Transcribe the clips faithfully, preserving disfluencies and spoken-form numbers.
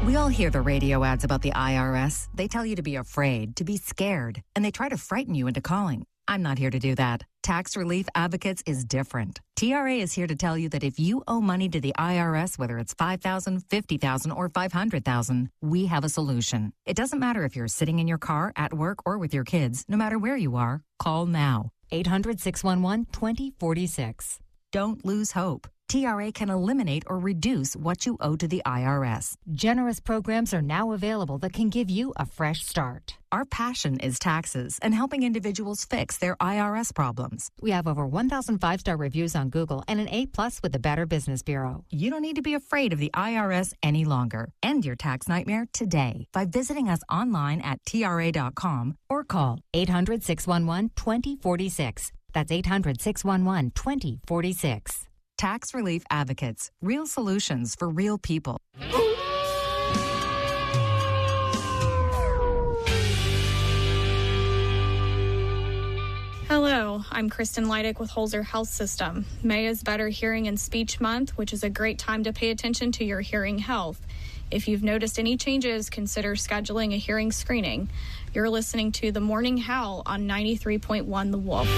We all hear the radio ads about the I R S. They tell you to be afraid, to be scared, and they try to frighten you into calling. I'm not here to do that. Tax Relief Advocates is different. T R A is here to tell you that if you owe money to the I R S, whether it's five thousand dollars, fifty thousand dollars, or five hundred thousand dollars, we have a solution. It doesn't matter if you're sitting in your car, at work, or with your kids. No matter where you are, call now. eight hundred, six one one, two zero four six. Don't lose hope. T R A can eliminate or reduce what you owe to the I R S. Generous programs are now available that can give you a fresh start. Our passion is taxes and helping individuals fix their I R S problems. We have over one thousand five-star reviews on Google and an A plus with the Better Business Bureau. You don't need to be afraid of the I R S any longer. End your tax nightmare today by visiting us online at T R A dot com or call eight hundred, six one one, two zero four six. That's eight hundred, six one one, two zero four six. Tax Relief Advocates. Real solutions for real people. Hello, I'm Kristen Leidick with Holzer Health System. May is Better Hearing and Speech Month, which is a great time to pay attention to your hearing health. If you've noticed any changes, consider scheduling a hearing screening. You're listening to The Morning Howl on ninety-three point one The Wolf.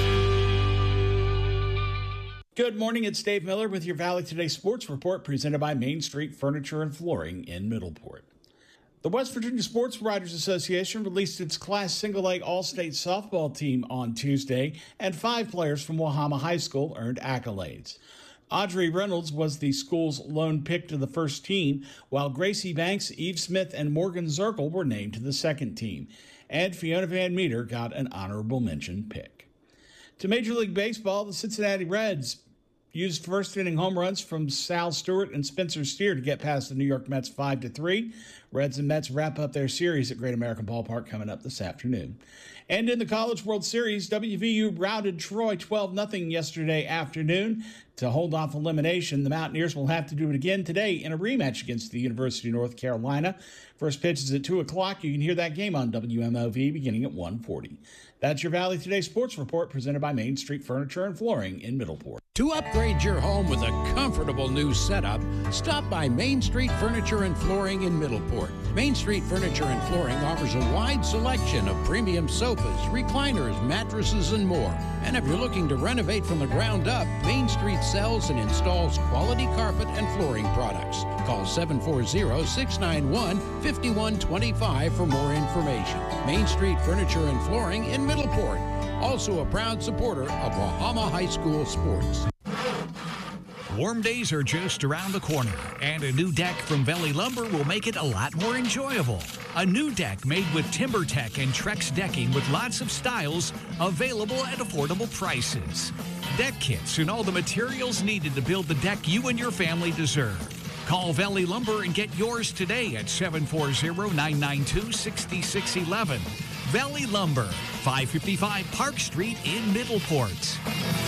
Good morning, it's Dave Miller with your Valley Today Sports Report presented by Main Street Furniture and Flooring in Middleport. The West Virginia Sports Writers Association released its Class Single A All-State softball team on Tuesday, and five players from Wahama High School earned accolades. Audrey Reynolds was the school's lone pick to the first team, while Gracie Banks, Eve Smith, and Morgan Zirkle were named to the second team, and Fiona Van Meter got an honorable mention pick. To Major League Baseball, the Cincinnati Reds used first-inning home runs from Sal Stewart and Spencer Steer to get past the New York Mets five to three. Reds and Mets wrap up their series at Great American Ballpark coming up this afternoon. And in the College World Series, W V U routed Troy twelve nothing yesterday afternoon to hold off elimination. The Mountaineers will have to do it again today in a rematch against the University of North Carolina. First pitch is at two o'clock. You can hear that game on W M O V beginning at one forty. That's your Valley Today Sports Report presented by Main Street Furniture and Flooring in Middleport. To upgrade your home with a comfortable new setup, stop by Main Street Furniture and Flooring in Middleport. Main Street Furniture and Flooring offers a wide selection of premium sofas, recliners, mattresses, and more. And if you're looking to renovate from the ground up, Main Street sells and installs quality carpet and flooring products. Call seven four zero, six nine one, five one two five for more information. Main Street Furniture and Flooring in Middleport. Also a proud supporter of Wahama High School sports. Warm days are just around the corner, and a new deck from Valley Lumber will make it a lot more enjoyable. A new deck made with TimberTech and Trex decking with lots of styles available at affordable prices. Deck kits and all the materials needed to build the deck you and your family deserve. Call Valley Lumber and get yours today at seven four zero, nine nine two, six six one one. Valley Lumber, five fifty-five Park Street in Middleport.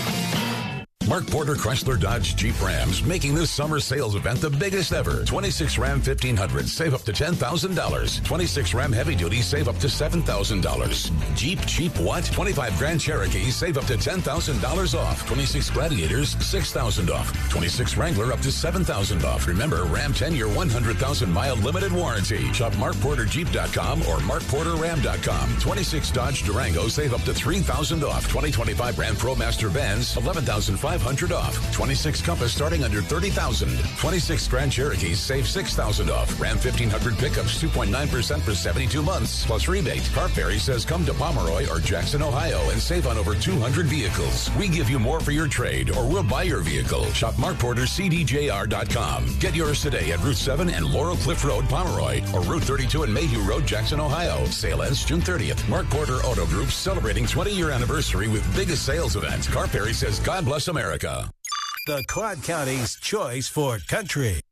Mark Porter Chrysler Dodge Jeep Rams making this summer sales event the biggest ever. twenty-six Ram fifteen hundred, save up to ten thousand dollars. twenty-six Ram Heavy Duty, save up to seven thousand dollars. Jeep Cheap What? twenty-five Grand Cherokee, save up to ten thousand dollars off. twenty-six Gladiators, six thousand dollars off. twenty-six Wrangler, up to seven thousand dollars off. Remember, Ram ten-year, one hundred thousand mile limited warranty. Shop mark porter jeep dot com or mark porter ram dot com. twenty-six Dodge Durango, save up to three thousand dollars off. twenty twenty-five Ram ProMaster Benz, eleven thousand five hundred dollars off. twenty-six Compass starting under thirty thousand dollars. twenty-six Grand Cherokees save six thousand dollars off. Ram fifteen hundred pickups two point nine percent for seventy-two months plus rebate. Car Ferry says come to Pomeroy or Jackson, Ohio and save on over two hundred vehicles. We give you more for your trade or we'll buy your vehicle. Shop Mark Porter C D J R dot com. Get yours today at Route seven and Laurel Cliff Road, Pomeroy, or Route thirty-two and Mayhew Road, Jackson, Ohio. Sale ends June thirtieth. Mark Porter Auto Group celebrating twenty-year anniversary with biggest sales event. Car Ferry says God bless America. The Clark County's choice for country.